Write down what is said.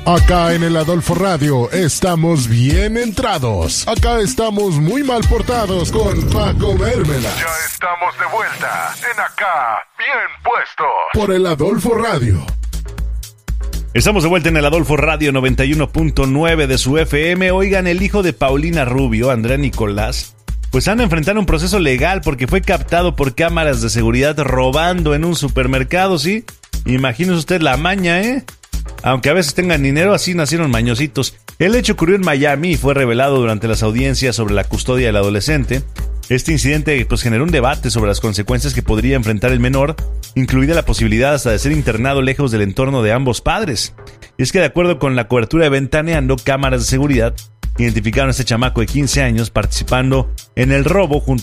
Acá en el Adolfo Radio estamos bien entrados. Acá estamos muy mal portados con Paco Vérmela. Ya estamos de vuelta en Acá Bien Puestos por el Adolfo Radio. Estamos de vuelta en el Adolfo Radio 91.9 de su FM. Oigan, el hijo de Paulina Rubio, Andrea Nicolás, pues anda a enfrentar un proceso legal porque fue captado por cámaras de seguridad robando en un supermercado, ¿sí? Imagínese usted la maña, ¿eh? Aunque a veces tengan dinero, así nacieron mañositos. El hecho ocurrió en Miami y fue revelado durante las audiencias sobre la custodia del adolescente. Este incidente pues generó un debate sobre las consecuencias que podría enfrentar el menor, incluida la posibilidad hasta de ser internado lejos del entorno de ambos padres. Y es que de acuerdo con la cobertura de Ventaneando, cámaras de seguridad identificaron a este chamaco de 15 años participando en el robo junto